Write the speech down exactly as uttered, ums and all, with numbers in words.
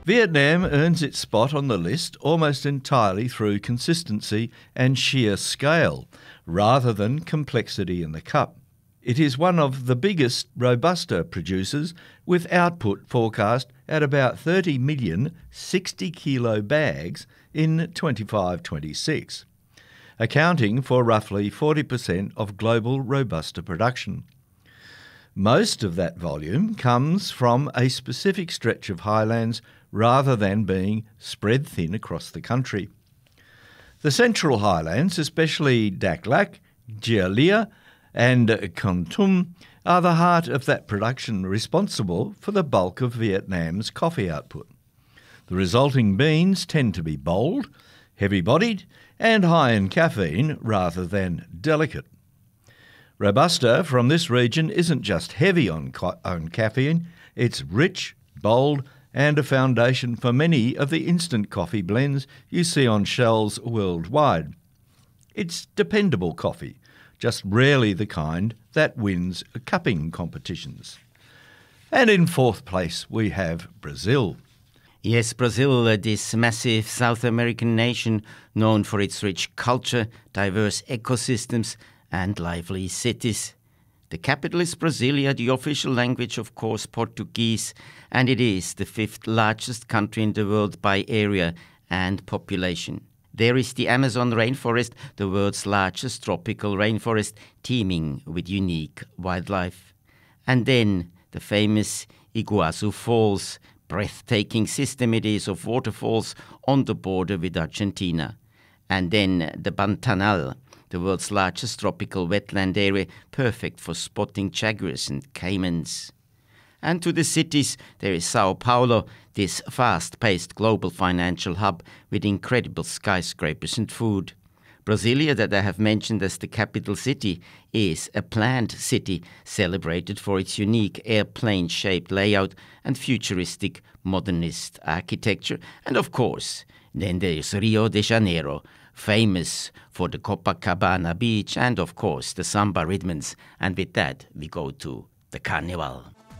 Vietnam earns its spot on the list almost entirely through consistency and sheer scale, rather than complexity in the cup. It is one of the biggest Robusta producers, with output forecast at about thirty million sixty kilo bags in twenty-five twenty-six, accounting for roughly forty percent of global Robusta production. Most of that volume comes from a specific stretch of highlands rather than being spread thin across the country. The central highlands, especially Dak Lak, Gia Lia and Kon Tum, are the heart of that production, responsible for the bulk of Vietnam's coffee output. The resulting beans tend to be bold, heavy-bodied and high in caffeine rather than delicate. Robusta from this region isn't just heavy on, co- on caffeine, it's rich, bold and a foundation for many of the instant coffee blends you see on shelves worldwide. It's dependable coffee, just rarely the kind that wins cupping competitions. And in fourth place we have Brazil. Yes, Brazil, uh, this massive South American nation known for its rich culture, diverse ecosystems and lively cities. The capital is Brasilia, the official language, of course, Portuguese, and it is the fifth largest country in the world by area and population. There is the Amazon rainforest, the world's largest tropical rainforest, teeming with unique wildlife. And then the famous Iguazu Falls, breathtaking system it is of waterfalls on the border with Argentina. And then the Pantanal, the world's largest tropical wetland area, perfect for spotting jaguars and caimans. And to the cities, there is Sao Paulo, this fast-paced global financial hub with incredible skyscrapers and food. Brasilia, that I have mentioned as the capital city, is a planned city celebrated for its unique airplane-shaped layout and futuristic modernist architecture. And of course, then there is Rio de Janeiro, famous for the Copacabana beach and, of course, the samba rhythms. And with that, we go to the Carnival.